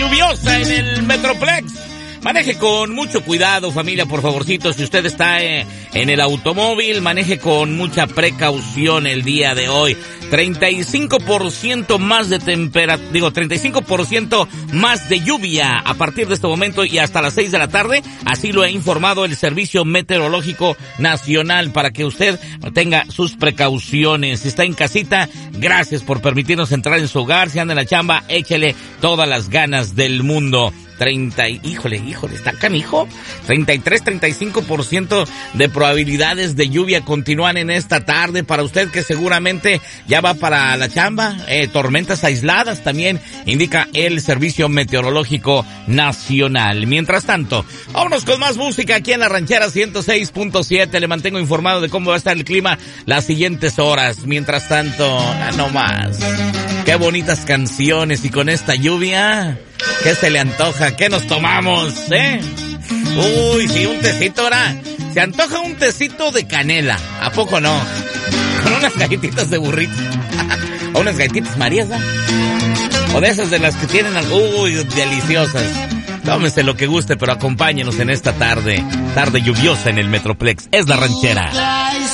lluviosa en el Metroplex. Maneje con mucho cuidado, familia, por favorcito. Si usted está en el automóvil, maneje con mucha precaución el día de hoy. 35% más de 35% más de lluvia a partir de este momento y hasta las 6 de la tarde. Así lo ha informado el Servicio Meteorológico Nacional para que usted tenga sus precauciones. Si está en casita, gracias por permitirnos entrar en su hogar. Si anda en la chamba, échele todas las ganas del mundo. Híjole, está canijo. 35% de probabilidades de lluvia continúan en esta tarde para usted que seguramente ya va para la chamba. Tormentas aisladas también indica el Servicio Meteorológico Nacional. Mientras tanto, vámonos con más música aquí en La Ranchera 106.7. Le mantengo informado de cómo va a estar el clima las siguientes horas. Mientras tanto, no más. Qué bonitas canciones y con esta lluvia, ¿qué se le antoja? ¿Qué nos tomamos, Uy, sí, un tecito ahora. Se antoja un tecito de canela, ¿a poco no? Con unas galletitas de burrito. O unas galletitas Marías, ¿no? O de esas de las que tienen algo, uy, deliciosas. Tómese lo que guste, pero acompáñenos en esta tarde lluviosa en el Metroplex. Es La Ranchera.